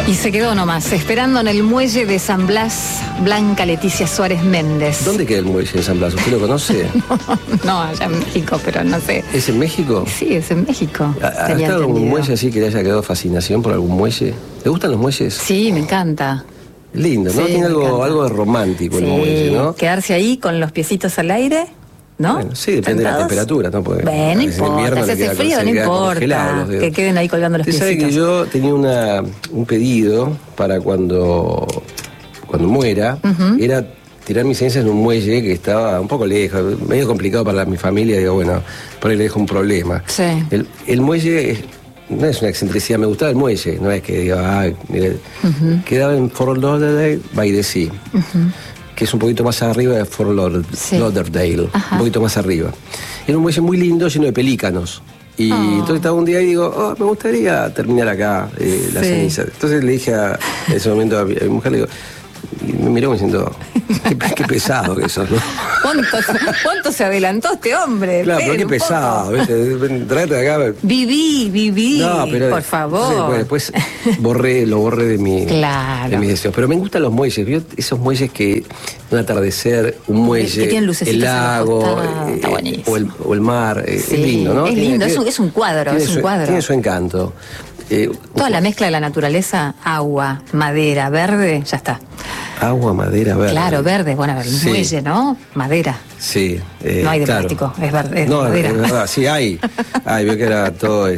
Y se quedó nomás, esperando en el muelle de San Blas, Blanca Leticia Suárez Méndez. ¿Dónde queda el muelle de San Blas? ¿Usted lo conoce? No, allá en México, pero no sé. ¿Es en México? Sí, es en México. ¿Ha estado en un muelle así que le haya quedado fascinación por algún muelle? ¿Le gustan los muelles? Sí, me encanta. Lindo, ¿no? Sí, Tiene algo de romántico el muelle, ¿no? Quedarse ahí con los piecitos al aire, ¿no? Bueno, sí, depende de la temperatura, ¿no? Porque bueno, no importa, si hace frío, no importa. Que queden ahí colgando los piecitos. ¿Usted sabe que yo tenía un pedido para cuando muera? Era tirar mis cenizas en un muelle que estaba un poco lejos, medio complicado para mi familia. Digo, bueno, por ahí le dejo un problema. Sí. El muelle no es una excentricidad, me gustaba el muelle, no es que diga, mire, quedaba en Fort Lauderdale by the Sea, que es un poquito más arriba de Fort Lauderdale, un poquito más arriba. Era un muelle muy lindo, lleno de pelícanos. Y entonces estaba un día y digo, me gustaría terminar acá la ceniza. Entonces le dije en ese momento a mi mujer, le digo, y me miró diciendo, qué pesado que sos, ¿no? ¿Cuánto se adelantó este hombre? Claro, pero qué pesado, ¿viste? Tráete de acá. Viví, no, pero, por favor. Entonces, después lo borré de mis deseos. Pero me gustan los muelles, ¿vio? Esos muelles que un atardecer, un muelle, el lago, o el mar, es lindo, ¿no? Es lindo, es un cuadro, Tiene su encanto. Toda la mezcla de la naturaleza, agua, madera, verde, ya está. Agua, madera, verde. Claro, verde, bueno, el muelle, ¿no? Madera. Sí. No hay de plástico, es verde, es madera. Es verdad, sí hay. Veo que era todo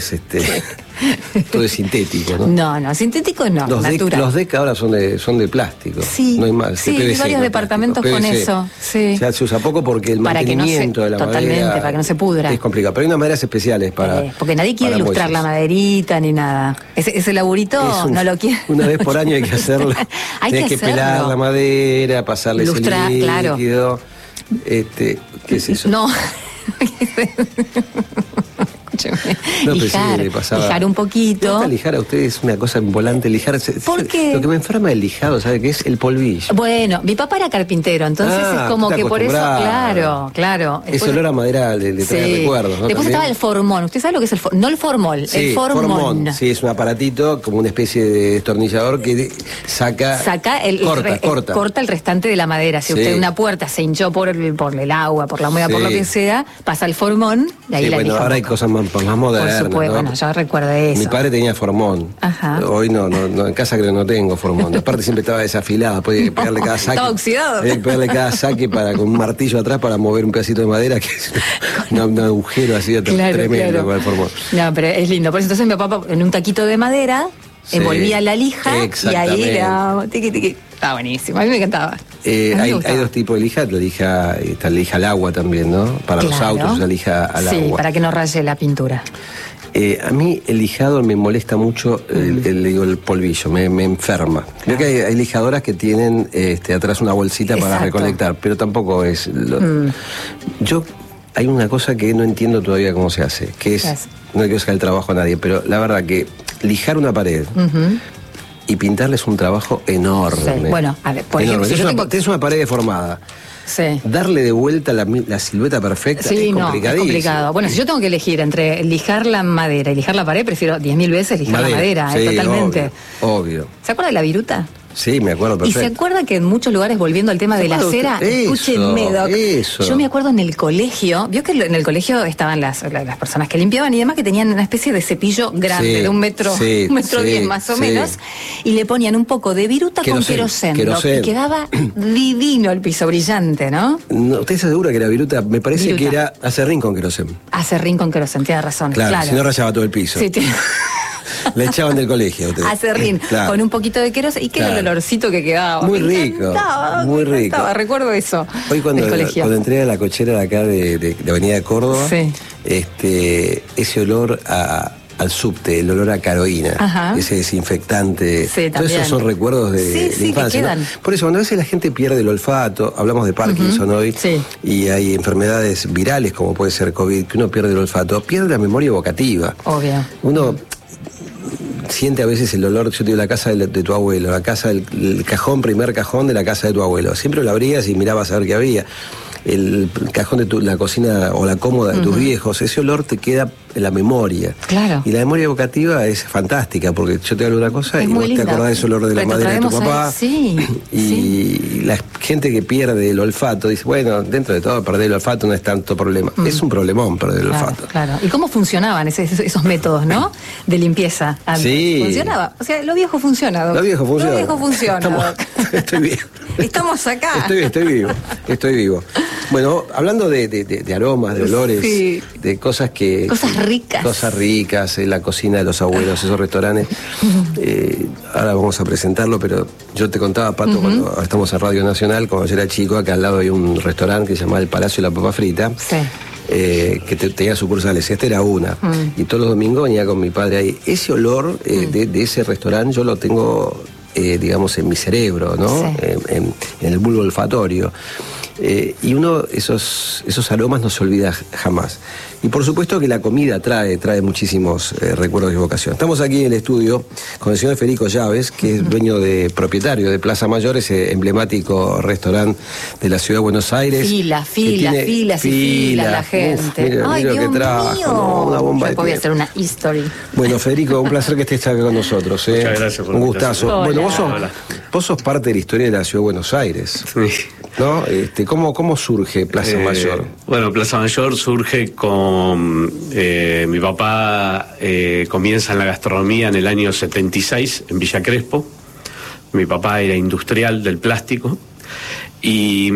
todo es sintético, ¿no? No, sintético no, natural. Los DEC ahora son de plástico. Sí, no hay más. Sí, hay varios departamentos con eso. Sí. Ya se usa poco porque el mantenimiento de la madera. Totalmente, para que no se pudra. Es complicado, pero hay unas maderas especiales para. Porque nadie quiere ilustrar la maderita ni nada. Ese laburito no lo quiere. Una vez por año hay que hacerlo. Tienes que pelar la madera, pasarle ilustrar, ese líquido. Claro. ¿Qué es eso? No. Lijar un poquito. Lijar a ustedes es una cosa volante, lijar. ¿Por qué? Lo que me enferma del lijado, ¿sabe qué es? El polvillo. Bueno, mi papá era carpintero, entonces es como que por eso, claro. Después, ese olor a madera le trae recuerdos, ¿no? Después estaba el formón. ¿Usted sabe lo que es el formón? No el formol, el formón. Sí, es un aparatito como una especie de destornillador que corta el restante de la madera. Si usted una puerta se hinchó por el agua, por la humedad, por lo que sea, pasa el formón y ahí la lija. Ahora hay cosas más modernas. Por supuesto, ¿no? bueno, yo recuerdo eso. Mi padre tenía formón. Ajá. Hoy no, en casa creo que no tengo formón. Aparte siempre estaba desafilado, podía pegarle cada saque. Estaba oxidado. Pegarle cada saque con un martillo atrás para mover un pedacito de madera, que es un agujero así tremendo con el formón. No, pero es lindo. Por eso entonces mi papá en un taquito de madera envolvía la lija y ahí era tiqui. Estaba buenísimo, a mí me encantaba. Hay dos tipos de lija, está la lija al agua también, ¿no? Para los autos, la lija al agua. Sí, para que no raye la pintura. A mí el lijado me molesta mucho, el polvillo, me enferma. Claro. Creo que hay lijadoras que tienen atrás una bolsita para recolectar, pero tampoco es... Hay una cosa que no entiendo todavía cómo se hace, que es... No hay que sacar el trabajo a nadie, pero la verdad que lijar una pared... Y pintarle es un trabajo enorme. Sí. Bueno, a ver, por ejemplo, tenés una pared deformada. Sí. Darle de vuelta la silueta perfecta es complicadísimo. Es complicado. Bueno, si yo tengo que elegir entre lijar la madera y lijar la pared, prefiero 10.000 veces lijar la madera, totalmente. Obvio. ¿Se acuerda de la viruta? Sí, me acuerdo perfecto. ¿Y se acuerda que en muchos lugares, volviendo al tema de la cera, escúcheme, Doc, yo me acuerdo en el colegio, vio que en el colegio estaban las personas que limpiaban y demás que tenían una especie de cepillo grande, de 1,10 metros más o menos, y le ponían un poco de viruta con querosén, y quedaba divino el piso, brillante, ¿no? ¿Usted se asegura que la viruta? Me parece que era acerrín con querosén. Acerrín con querosén, tiene razón. Claro, si no rayaba todo el piso. Sí, Le echaban del colegio. Acerrín, con un poquito de querosén. ¿Y qué era el olorcito que quedaba? Muy rico. Muy rico. Recuerdo eso. Hoy cuando entré a la cochera de acá de Avenida de Córdoba, ese olor al subte, el olor a caroína, ese desinfectante, todos esos son recuerdos de infancia, ¿no? Por eso cuando a veces la gente pierde el olfato, hablamos de Parkinson hoy, y hay enfermedades virales como puede ser COVID, que uno pierde el olfato, pierde la memoria evocativa. Obvio. Uno siente a veces el olor, yo te digo, la casa de tu abuelo, la casa del primer cajón de la casa de tu abuelo. Siempre lo abrías y mirabas a ver qué había. El cajón de la cocina o la cómoda de tus viejos, ese olor te queda la memoria. Claro. Y la memoria evocativa es fantástica, porque yo te hablo de una cosa y vos te acordás del olor de la madera de tu papá. Y la gente que pierde el olfato dice, bueno, dentro de todo perder el olfato no es tanto problema. Es un problemón perder el olfato. Claro. ¿Y cómo funcionaban esos métodos, no? De limpieza antes. Sí. ¿Funcionaba? O sea, lo viejo funciona, Doc. Lo viejo funciona. Lo viejo funciona. Estoy bien. Estamos acá. Estoy vivo. Bueno, hablando de aromas, de olores, de cosas que... Cosas ricas. Cosas ricas, la cocina de los abuelos, esos restaurantes. Ahora vamos a presentarlo, pero yo te contaba, Pato, cuando estamos en Radio Nacional, cuando yo era chico, acá al lado había un restaurante que se llamaba El Palacio de la Papa Frita. Sí. Que tenía sucursales, esta era una, y todos los domingos venía con mi padre ahí. Ese olor de ese restaurante yo lo tengo, digamos, en mi cerebro, ¿no? Sí. En el bulbo olfatorio. Y uno, esos aromas no se olvida jamás. Y por supuesto que la comida trae muchísimos recuerdos de evocación. Estamos aquí en el estudio con el señor Federico Llaves, que es dueño propietario de Plaza Mayor, ese emblemático restaurante de la ciudad de Buenos Aires. Filas la gente. Ay, Dios mío. ¿no? Una bomba. Yo podía hacer una history. Bueno, Federico, un placer que estés acá con nosotros. Muchas gracias. Un gustazo. Bueno, vos sos parte de la historia de la ciudad de Buenos Aires. Sí. ¿No? ¿Cómo surge Plaza Mayor? Bueno, Plaza Mayor surge con... mi papá comienza en la gastronomía en el año 76 en Villa Crespo. Mi papá era industrial del plástico y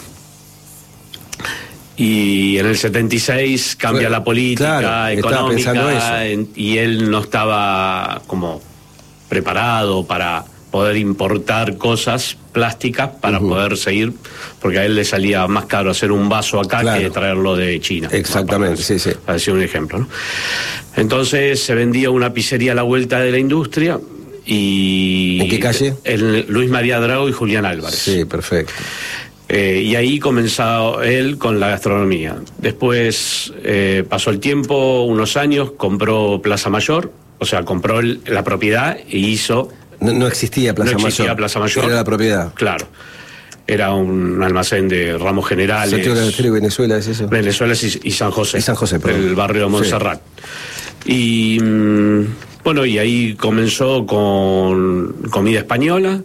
en el 76 cambia la política económica y él no estaba como preparado para poder importar cosas plásticas para poder seguir, porque a él le salía más caro hacer un vaso acá que traerlo de China. Exactamente, para decir un ejemplo, ¿no? Entonces se vendía una pizzería a la vuelta de la industria y... ¿En qué calle? Luis María Drago y Julián Álvarez. Sí, perfecto. Y ahí comenzó él con la gastronomía. Después pasó el tiempo, unos años, compró Plaza Mayor, o sea, compró la propiedad e hizo... No existía Plaza Mayor. No existía Plaza Mayor. Era la propiedad. Claro. Era un almacén de ramos generales. Santiago del Estero y Venezuela, ¿es eso? Venezuela y San José. Y San José, perdón. El barrio de Montserrat. Sí. Y bueno, y ahí comenzó con comida española.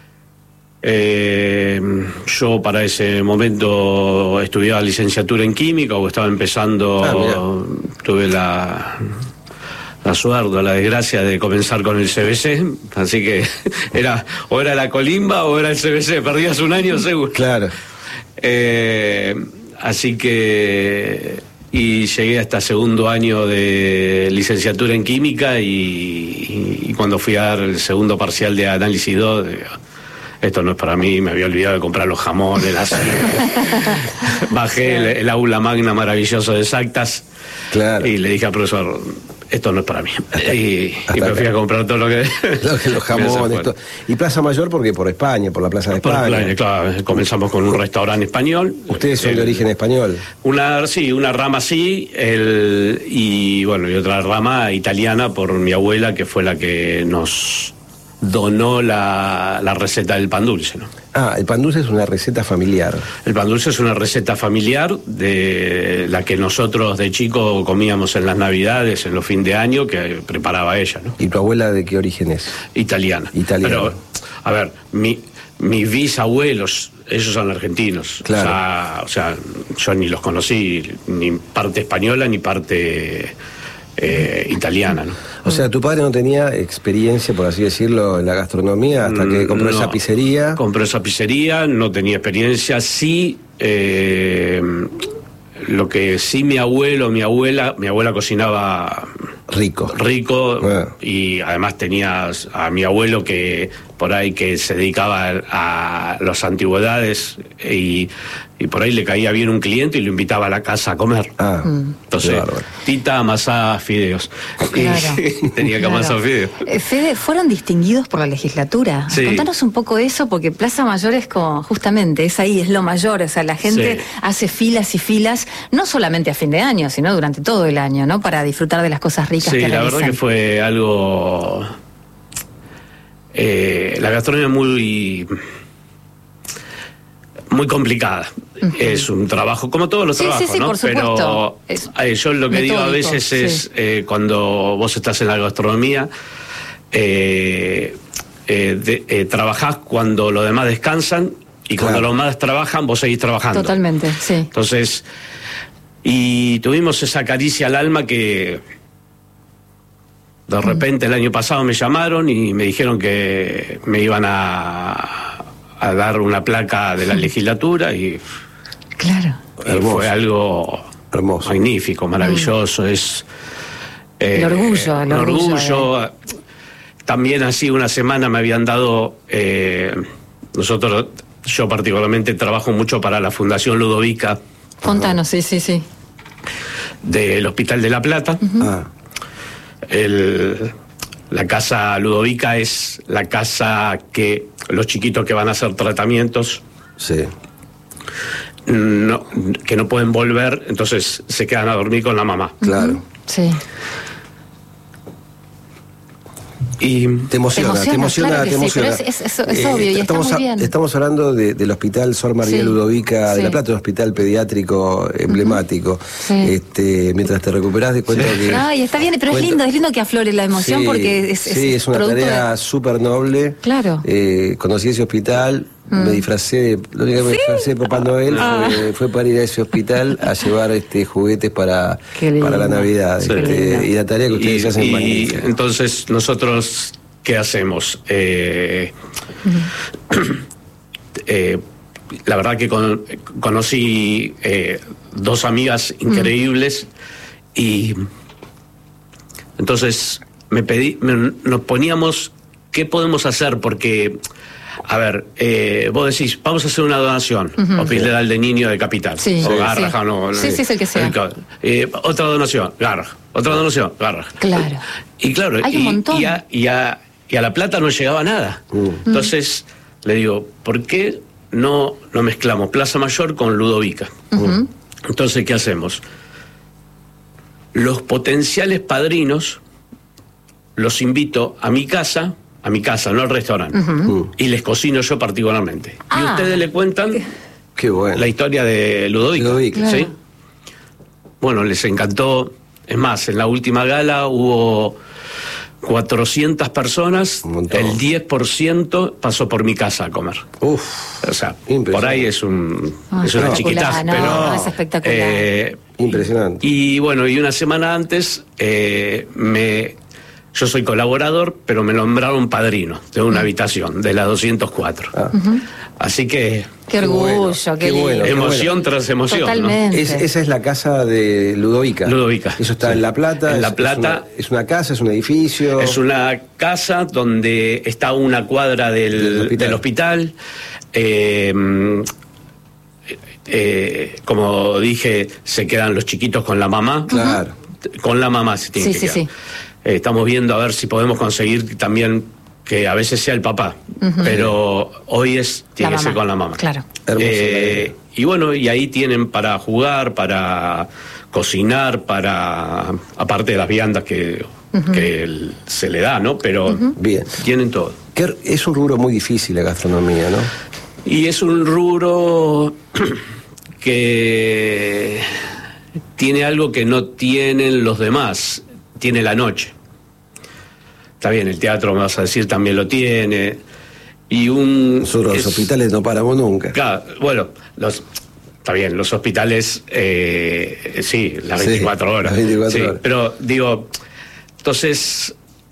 Yo para ese momento estudiaba licenciatura en química o estaba empezando, tuve la suerte, la desgracia de comenzar con el CBC, así que era la colimba o era el CBC, perdías un año seguro. Claro. Así que y llegué hasta segundo año de licenciatura en química y cuando fui a dar el segundo parcial de análisis 2, esto no es para mí, me había olvidado de comprar los jamones, bajé el aula magna maravilloso de exactas, y le dije al profesor, esto no es para mí. Y me fui a comprar todo lo que... los jamones. ¿Y Plaza Mayor porque por España, por la Plaza de España? Por España, claro. Comenzamos con un restaurante español. ¿Ustedes son de origen español? Una rama sí, y otra rama italiana por mi abuela, que fue la que nos donó la receta del pan dulce, ¿no? El pan dulce es una receta familiar. El pan dulce es una receta familiar de la que nosotros de chico comíamos en las Navidades, en los fines de año, que preparaba ella, ¿no? ¿Y tu abuela de qué origen es? Italiana. Pero, a ver, mis bisabuelos, ellos son argentinos. Claro. O sea, yo ni los conocí, ni parte española ni parte italiana, ¿no? O sea, tu padre no tenía experiencia, por así decirlo, en la gastronomía hasta que compró esa pizzería. Compró esa pizzería, no tenía experiencia. Sí, lo que sí mi abuela cocinaba rico. Y además tenía a mi abuelo que por ahí que se dedicaba a las antigüedades y por ahí le caía bien un cliente y lo invitaba a la casa a comer. Entonces, tita amasaba fideos. Claro. Tenía que amasar fideos. Fede, ¿fueron distinguidos por la legislatura? Sí. Contanos un poco eso, porque Plaza Mayor es como, justamente, es ahí, es lo mayor, o sea, la gente hace filas y filas, no solamente a fin de año, sino durante todo el año, ¿no? Para disfrutar de las cosas ricas que realizan. Sí, la verdad que fue algo... la gastronomía muy muy complicada. Es un trabajo, como todos los trabajos, ¿no? Por supuesto. Pero yo lo que digo a veces es, cuando vos estás en la gastronomía, trabajás cuando los demás descansan, y cuando los demás trabajan, vos seguís trabajando. Totalmente, sí. Entonces, y tuvimos esa caricia al alma que de repente el año pasado me llamaron y me dijeron que me iban a dar una placa de la legislatura, y fue algo hermoso, magnífico, maravilloso. Es el orgullo. También así una semana me habían dado, yo particularmente trabajo mucho para la Fundación Ludovica. Contanos, sí. Del Hospital de La Plata. La casa Ludovica es la casa que los chiquitos que van a hacer tratamientos, que no pueden volver, entonces se quedan a dormir con la mamá. Claro. Sí. Y te emociona. Pero es obvio, y está muy bien. Estamos hablando del Hospital Sor María Ludovica de La Plata, un hospital pediátrico emblemático. Mientras te recuperás de cuenta que... Ay, está bien, pero es lindo que aflore la emoción, porque es una tarea súper noble. Claro. Conocí ese hospital, me disfracé, lo único que me disfracé de Papá Noel fue para ir a ese hospital a llevar juguetes para la Navidad. Y la tarea que ustedes hacen es magnífica. Entonces, nosotros, ¿qué hacemos? La verdad que conocí dos amigas increíbles, y entonces nos poníamos, ¿qué podemos hacer? Porque, a ver, vos decís, vamos a hacer una donación, Hospital de Niño de Capital, o Garraja, es el que sea. Otra donación, Garraja, otra donación, Garraja. Claro. Y claro, hay un montón. Y a La Plata no llegaba nada. Entonces, le digo, ¿por qué no mezclamos Plaza Mayor con Ludovica? Entonces, ¿qué hacemos? Los potenciales padrinos los invito a mi casa, no al restaurante, y les cocino yo particularmente. Y ustedes le cuentan la historia de Ludovica. ¿Sí? Bueno, les encantó. Es más, en la última gala hubo 400 personas, el 10% pasó por mi casa a comer. O sea, por ahí es una chiquitaza, pero es espectacular. Impresionante. Y bueno, y una semana antes yo soy colaborador, pero me nombraron padrino de una habitación, de la 204. Así que... Qué orgullo, qué bueno. Emoción tras emoción. Totalmente. ¿no? Esa es la casa de Ludovica. Eso está en La Plata. En La Plata. Es una casa, es un edificio. Es una casa donde está una cuadra del hospital. Como dije, se quedan los chiquitos con la mamá. Claro. Con la mamá se tiene que quedar. Sí. Estamos viendo a ver si podemos conseguir también que a veces sea el papá, pero hoy tiene que ser con la mamá. Claro. Y bueno, y ahí tienen para jugar, para cocinar, aparte de las viandas que se le da, ¿no? Pero bien, tienen todo. Es un rubro muy difícil la gastronomía, ¿no? Y es un rubro que tiene algo que no tienen los demás, tiene la noche. Está bien, el teatro, me vas a decir, también lo tiene. Y nosotros los hospitales no paramos nunca. Claro, bueno, está bien, los hospitales, sí, las 24 horas. Las 24 horas. Pero digo, entonces,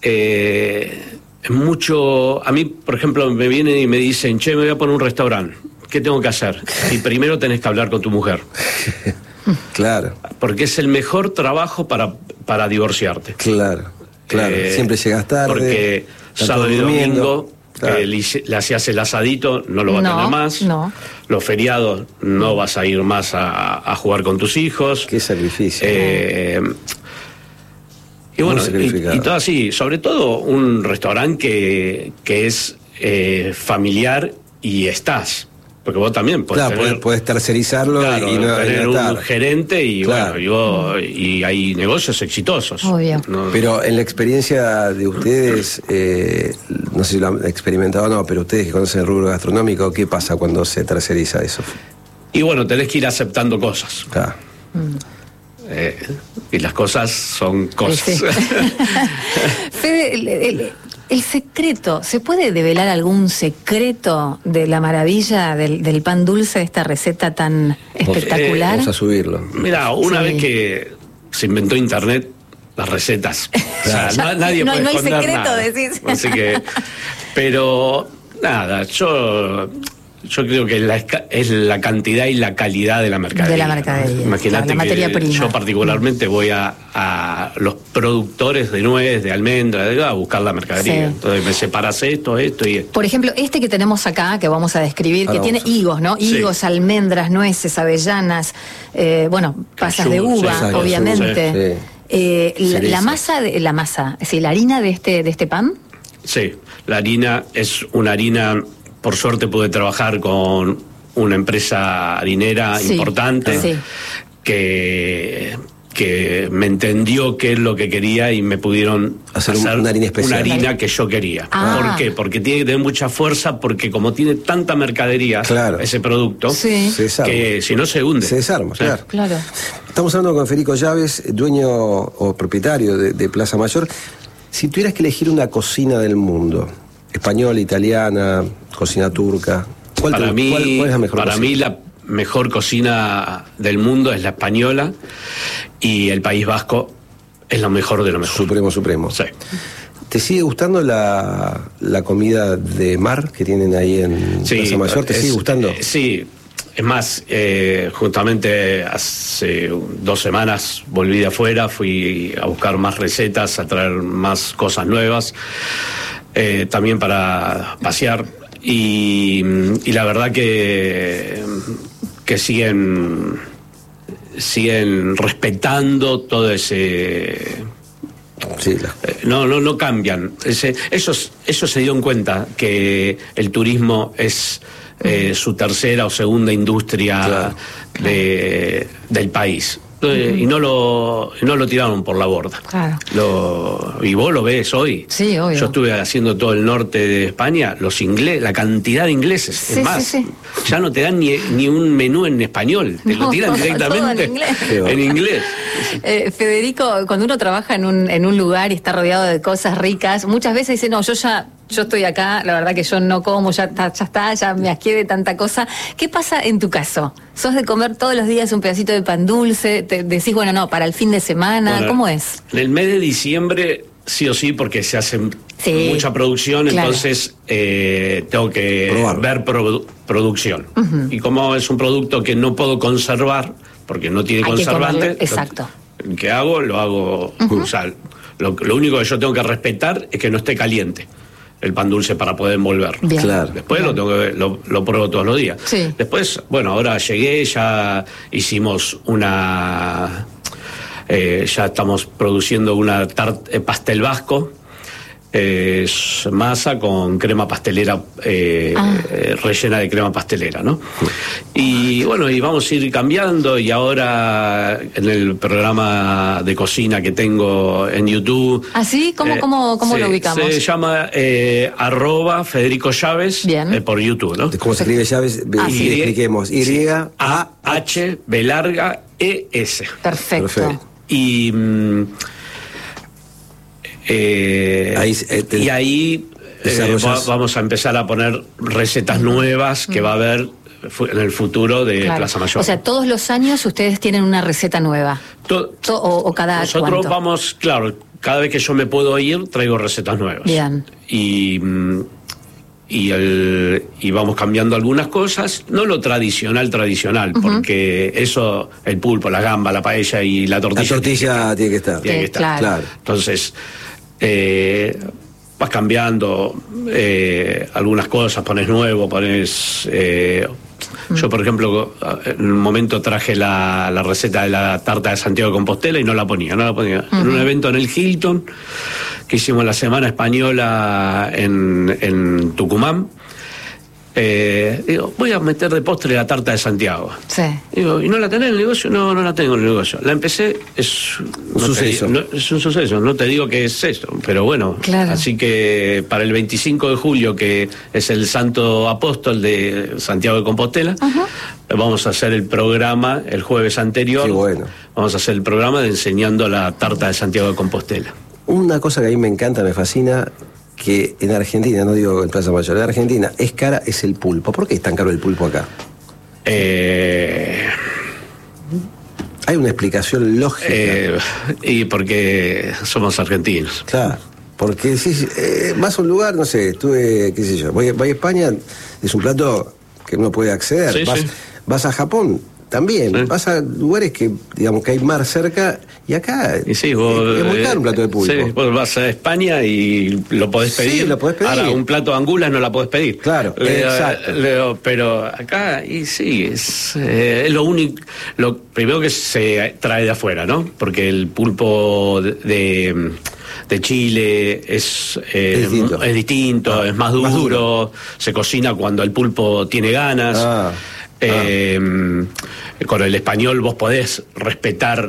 mucho. A mí, por ejemplo, me vienen y me dicen, che, me voy a poner un restaurante. ¿Qué tengo que hacer? Y primero tenés que hablar con tu mujer. Claro. Porque es el mejor trabajo para divorciarte. Claro. Siempre llegas tarde. Porque sábado y domingo le hacías el asadito, no lo vas a tener más. No. Los feriados no vas a ir más a jugar con tus hijos. Qué sacrificio. Y bueno, y todo así, sobre todo un restaurante que es familiar y estás. Porque vos también podés tercerizarlo y no tener un gerente y y hay negocios exitosos. Obvio. Pero en la experiencia de ustedes, no sé si lo han experimentado o no, pero ustedes que conocen el rubro gastronómico, ¿qué pasa cuando se terceriza eso? Y bueno, tenés que ir aceptando cosas. Claro. Y las cosas son cosas. Sí. Fede, el secreto, ¿se puede develar algún secreto de la maravilla del pan dulce, de esta receta tan espectacular? Vamos a subirlo. Mira, una vez que se inventó Internet, las recetas, o sea, nadie puede esconder hay secreto, nada. Decís. Así que, pero nada, yo creo que es la cantidad y la calidad de la mercadería. De la mercadería. Imagínate la materia prima. Yo particularmente voy a los productores de nuez, de almendra, a buscar la mercadería. Sí. Entonces me separas esto y esto. Por ejemplo, este que tenemos acá, que vamos a describir, que tiene higos, ¿no? Higos, almendras, nueces, avellanas, pasas de uva, obviamente. La masa, la harina de este pan. Sí, la harina es una harina. Por suerte pude trabajar con una empresa harinera importante que me entendió qué es lo que quería y me pudieron hacer una harina especial. Una harina que yo quería. ¿Por qué? Porque tiene que tener mucha fuerza, porque como tiene tanta mercadería ese producto, que si no se hunde. Se desarma, claro. Estamos hablando con Federico Llaves, dueño o propietario de Plaza Mayor. Si tuvieras que elegir una cocina del mundo, española, italiana, cocina turca, ¿cuál es la mejor cocina? Para mí la mejor cocina del mundo es la española, y el País Vasco es lo mejor de lo mejor. Supremo. Sí. ¿Te sigue gustando la comida de mar que tienen ahí en Plaza Mayor? ¿Te sigue gustando? Sí. Es más, justamente hace 2 semanas volví de afuera, fui a buscar más recetas, a traer más cosas nuevas, también para pasear, y la verdad que siguen respetando todo ese... No cambian. Ellos se dieron cuenta que el turismo es su tercera o segunda industria del país. Y no lo tiraron por la borda. Claro. Y vos lo ves hoy. Sí, obvio. Yo estuve haciendo todo el norte de España, los ingleses, la cantidad de ingleses. Es más, ya no te dan ni un menú en español, te lo tiran directamente en inglés. Federico, cuando uno trabaja en un lugar y está rodeado de cosas ricas, muchas veces dice, no, yo estoy acá, la verdad que yo no como, ya me asqué de tanta cosa. ¿Qué pasa en tu caso? ¿Sos de comer todos los días un pedacito de pan dulce? ¿Te decís, bueno, no, para el fin de semana? ¿Cómo es? En el mes de diciembre, sí o sí, porque se hace mucha producción, entonces tengo que ver producción. Uh-huh. Y como es un producto que no puedo conservar, porque no tiene conservante, exacto. ¿Qué hago? Lo hago. Uh-huh. O sea, lo único que yo tengo que respetar es que no esté caliente el pan dulce para poder envolverlo. Bien. Claro. Después lo tengo que lo pruebo todos los días. Sí. Después, ahora llegué, ya hicimos ya estamos produciendo una pastel vasco. Es masa con crema pastelera, rellena de crema pastelera, ¿no? Y y vamos a ir cambiando, y ahora en el programa de cocina que tengo en YouTube. ¿Ah, sí? ¿Cómo lo ubicamos? Se llama @Federico Llaves por YouTube, ¿no? ¿Cómo se escribe Llaves? Expliquemos. Y-A-H-B-E-S. Perfecto. Y... ahí vamos a empezar a poner recetas nuevas que va a haber en el futuro de Plaza Mayor. O sea, todos los años ustedes tienen una receta nueva. O cada Nosotros ¿cuánto? vamos, cada vez que yo me puedo ir, traigo recetas nuevas. Bien. Y vamos cambiando algunas cosas, no lo tradicional, uh-huh. Porque eso, el pulpo, la gamba, la paella y la tortilla. La tortilla tiene que estar. Tiene que estar. Claro. Entonces, vas cambiando algunas cosas, pones nuevo, pones... Yo, por ejemplo, en un momento traje la receta de la tarta de Santiago de Compostela y no la ponía. Uh-huh. En un evento en el Hilton, que hicimos la Semana Española en Tucumán, Digo, voy a meter de postre la tarta de Santiago. Sí. Digo, ¿y no la tenés en el negocio? No, no la tengo en el negocio. La empecé, es un suceso. Es un suceso, no te digo que es eso, pero bueno. Claro. Así que para el 25 de julio, que es el Santo Apóstol de Santiago de Compostela, vamos a hacer el programa el jueves anterior. Qué bueno. Vamos a hacer el programa de enseñando la tarta de Santiago de Compostela. Una cosa que a mí me encanta, me fascina, que en Argentina, no digo en Plaza Mayor, en Argentina es cara, es el pulpo. ¿Por qué es tan caro el pulpo acá? Hay una explicación lógica. Y porque somos argentinos. Claro, porque si vas a un lugar, no sé, estuve, qué sé yo, voy a España, es un plato que uno puede acceder. Sí, vas a Japón, también. Sí. Vas a lugares que, digamos, que hay mar cerca, y acá y sí, vos, es muy caro un plato de pulpo. Sí, vos vas a España y lo podés pedir. Sí, lo podés pedir. Ahora, un plato de angulas no la podés pedir. Claro, exacto. Pero acá, y sí, es lo único, lo primero que se trae de afuera, ¿no? Porque el pulpo de Chile es distinto, es más duro, se cocina cuando el pulpo tiene ganas. Con el español vos podés respetar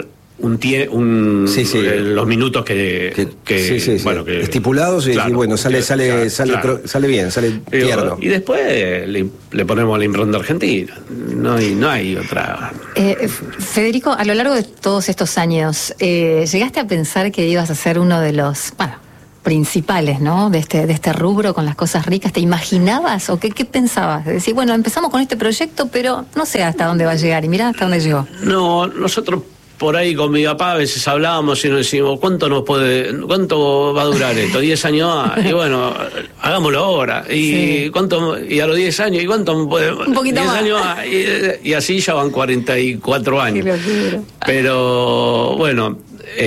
los minutos que estipulados, claro, y bueno, sale bien, sale tierno. Y después le ponemos la impronta argentina. No hay otra. Federico, a lo largo de todos estos años, ¿llegaste a pensar que ibas a ser uno de los principales, ¿no? de este rubro con las cosas ricas? ¿Te imaginabas o qué pensabas? Decir, bueno, empezamos con este proyecto, pero no sé hasta dónde va a llegar, y mirá hasta dónde llegó. No, nosotros por ahí con mi papá a veces hablábamos y nos decimos, ¿cuánto va a durar esto? 10 años más. Y bueno, hagámoslo ahora. Y ¿cuánto? Y a los 10 años, ¿y cuánto puede? Un poquito 10 más. años más. Y así ya van 44 años. Qué locura. Pero bueno,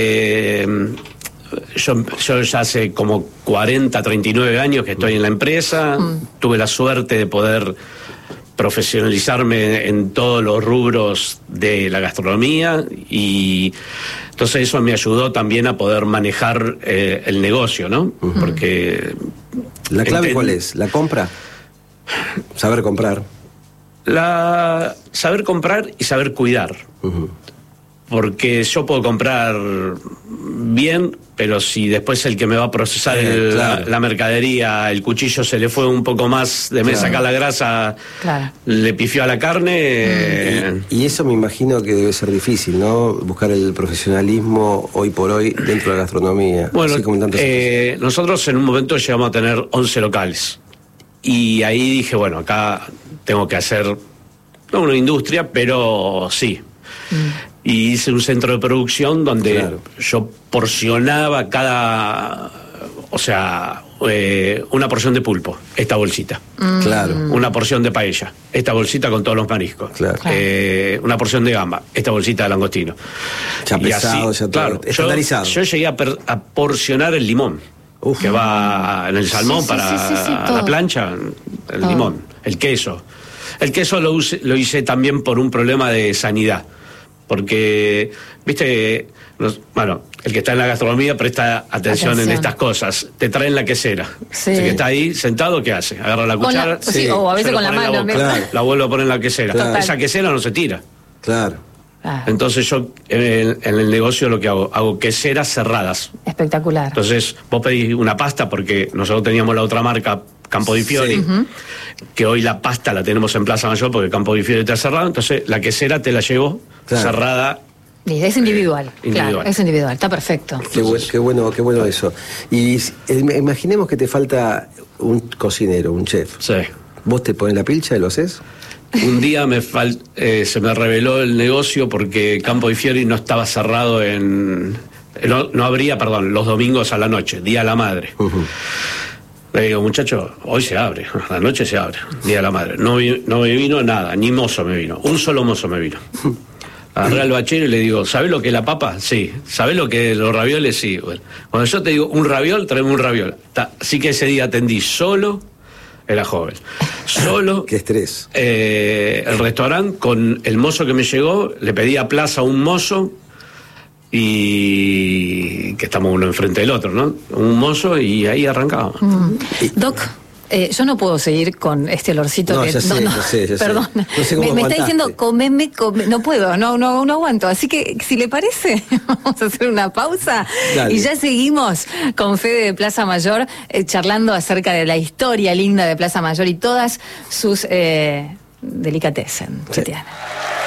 yo ya hace como 39 años que estoy en la empresa. Tuve la suerte de poder profesionalizarme en todos los rubros de la gastronomía, y entonces eso me ayudó también a poder manejar el negocio, ¿no? Porque ¿la clave cuál es? ¿La compra? Saber comprar. Saber comprar y saber cuidar. Porque yo puedo comprar bien, pero si después el que me va a procesar la mercadería, el cuchillo se le fue un poco más de sacar la grasa, le pifió a la carne. Y eso me imagino que debe ser difícil, ¿no? Buscar el profesionalismo hoy por hoy dentro de la gastronomía. Bueno, nosotros en un momento llegamos a tener 11 locales. Y ahí dije, bueno, acá tengo que hacer, no una industria, pero sí. Y hice un centro de producción donde yo porcionaba una porción de pulpo, esta bolsita. Una porción de paella, esta bolsita con todos los mariscos. Una porción de gamba, esta bolsita de langostino. Ya pesado, ya todo estandarizado. Yo llegué a porcionar el limón. Que va en el salmón para la plancha, el limón, el queso. El queso lo hice también por un problema de sanidad. Porque, viste, el que está en la gastronomía presta atención en estas cosas. Te traen la quesera. El que está ahí sentado, ¿qué hace? Agarra la cuchara. O a veces con la mano. La vuelvo a poner en la quesera. Esa quesera no se tira. Entonces yo en el negocio lo que hago queseras cerradas. Espectacular. Entonces vos pedís una pasta, porque nosotros teníamos la otra marca, Campo di Fiori, que hoy la pasta la tenemos en Plaza Mayor porque Campo di Fiori está cerrado. Entonces la quesera te la llevo cerrada. Es individual. Claro, es individual, está perfecto. Qué bueno eso. Y imaginemos que te falta un cocinero, un chef. Sí. ¿Vos te pones la pilcha y lo haces? Un día se me reveló el negocio porque Campo di Fiori no estaba cerrado no abría, los domingos a la noche, Día de la Madre. Le digo, muchacho, hoy se abre, a la noche se abre, Día de la Madre. No me vino nada, ni mozo me vino, un solo mozo me vino. Agarré al bachero y le digo, ¿sabés lo que es la papa? Sí. ¿Sabés lo que es los ravioles? Sí. Bueno, cuando yo te digo un raviol, tráeme un raviol. Así que ese día atendí solo, era joven, solo. Qué estrés. El restaurante, con el mozo que me llegó, le pedí a Plaza un mozo, y que estamos uno enfrente del otro, ¿no? Un mozo, y ahí arrancábamos. Doc, Yo no puedo seguir con este olorcito no, que... Ya sé, perdón. No sé cómo me está diciendo, comeme, no puedo, no aguanto. Así que, si le parece, vamos a hacer una pausa. Dale. Y ya seguimos con Fede de Plaza Mayor, charlando acerca de la historia linda de Plaza Mayor y todas sus delicatessen que tiene.